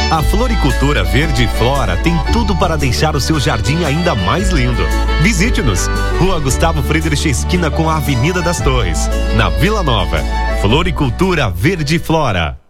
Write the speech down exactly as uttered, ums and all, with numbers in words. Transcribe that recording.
A Floricultura Verde Flora tem tudo para deixar o seu jardim ainda mais lindo. Visite-nos. Rua Gustavo Friedrich, esquina com a Avenida das Torres, na Vila Nova. Floricultura Verde Flora.